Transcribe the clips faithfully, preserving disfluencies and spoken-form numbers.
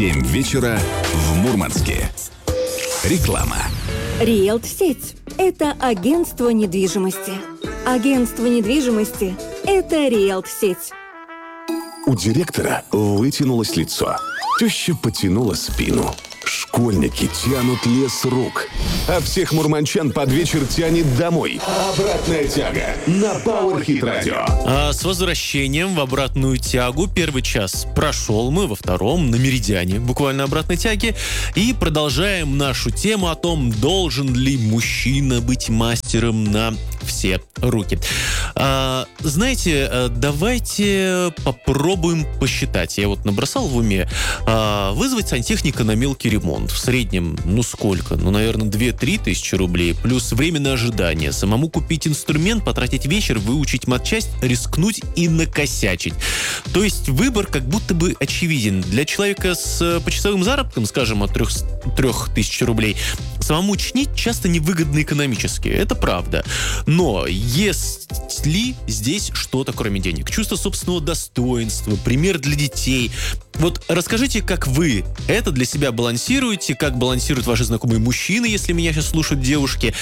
семь вечера в Мурманске. Реклама. Риэлт-сеть – это агентство недвижимости. Агентство недвижимости – это Риэлт-сеть. У директора вытянулось лицо. Теща потянула спину. Школьники тянут лес рук. А всех мурманчан под вечер тянет домой. Обратная тяга на Powerhit Radio. А с возвращением в обратную тягу. Первый час прошел, мы во втором, на меридиане, буквально обратной тяги. И продолжаем нашу тему о том, должен ли мужчина быть мастером на все руки. А, знаете, давайте попробуем посчитать. Я вот набросал в уме. А, вызвать сантехника на мелкий ремонт. В среднем, ну сколько? Ну, наверное, две-три тысячи рублей. Плюс время на ожидание. Самому купить инструмент, потратить вечер, выучить матчасть, рискнуть и накосячить. То есть выбор как будто бы очевиден. Для человека с почасовым заработком, скажем, от трех тысяч рублей, самому чинить часто невыгодно экономически. Это правда. Но есть ли здесь что-то, кроме денег? Чувство собственного достоинства, пример для детей. Вот расскажите, как вы это для себя балансируете, как балансируют ваши знакомые мужчины, если меня сейчас слушают девушки.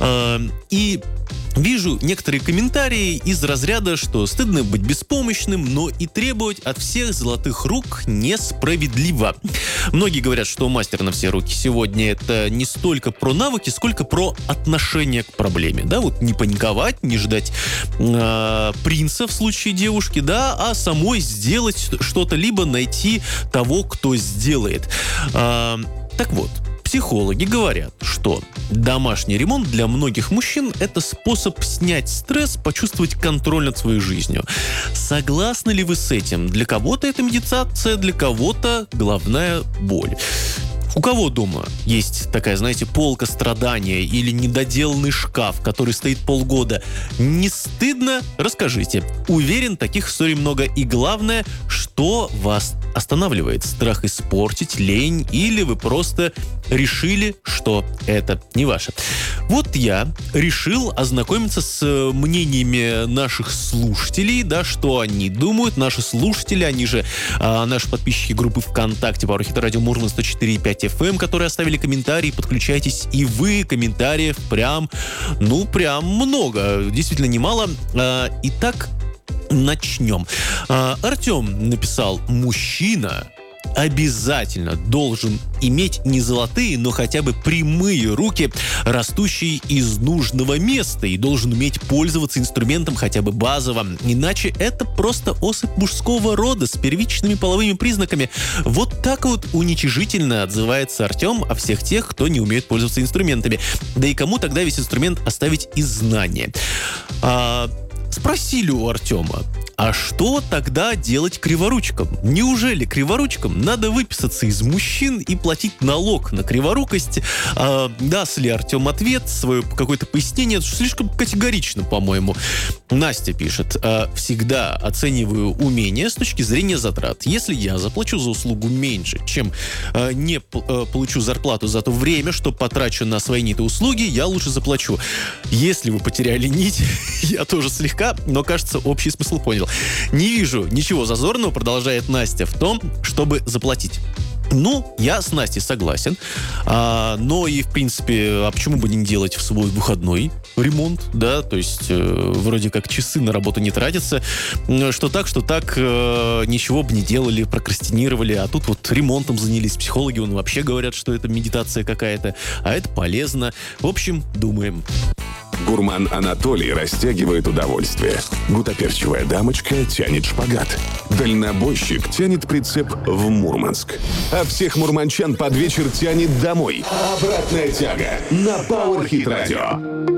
И вижу некоторые комментарии из разряда, что стыдно быть беспомощным, но и требовать от всех золотых рук несправедливо. Многие говорят, что мастер на все руки сегодня это не столько про навыки, сколько про отношение к проблеме. Да, вот не паниковать, не ждать э, принца в случае девушки, да, а самой сделать что-то, либо найти того, кто сделает. Э, так вот, психологи говорят, что домашний ремонт для многих мужчин – это способ снять стресс, почувствовать контроль над своей жизнью. Согласны ли вы с этим? Для кого-то это медитация, для кого-то головная боль. У кого дома есть такая, знаете, полка страдания или недоделанный шкаф, который стоит полгода? Не стыдно? Расскажите. Уверен, таких историй много. И главное, что вас останавливает? Страх испортить, лень, или вы просто решили, что это не ваше? Вот я решил ознакомиться с мнениями наших слушателей, да, что они думают. Наши слушатели, они же а, наши подписчики группы ВКонтакте Powerhit Radio Мурманск сто четыре и пять эф эм, которые оставили комментарии. Подключайтесь и вы. Комментариев прям, ну, прям много. Действительно немало. А, итак, начнем. А, Артем написал: мужчина обязательно должен иметь не золотые, но хотя бы прямые руки, растущие из нужного места, и должен уметь пользоваться инструментом хотя бы базово. Иначе это просто особь мужского рода с первичными половыми признаками. Вот так вот уничижительно отзывается Артем о всех тех, кто не умеет пользоваться инструментами. Да и кому тогда весь инструмент оставить из знания? А, спросили у Артема: а что тогда делать криворучкам? Неужели криворучкам надо выписаться из мужчин и платить налог на криворукость? А, даст ли Артем ответ, свое какое-то пояснение? Слишком категорично, по-моему. Настя пишет: а, всегда оцениваю умения с точки зрения затрат. Если я заплачу за услугу меньше, чем а, не а, получу зарплату за то время, что потрачу на освоение этой услуги, я лучше заплачу. Если вы потеряли нить, я тоже слегка, но, кажется, общий смысл понял. Не вижу ничего зазорного, продолжает Настя, в том, чтобы заплатить. Ну, я с Настей согласен. А, но и, в принципе, а почему бы не делать в свой выходной ремонт, да? То есть, э, вроде как часы на работу не тратятся. Что так, что так, э, ничего бы не делали, прокрастинировали. А тут вот ремонтом занялись. Психологи, он вообще говорят, что это медитация какая-то. А это полезно. В общем, думаем. Гурман Анатолий растягивает удовольствие. Гутоперчивая дамочка тянет шпагат. Дальнобойщик тянет прицеп в Мурманск. А всех мурманчан под вечер тянет домой. Обратная тяга на Powerhit Radio.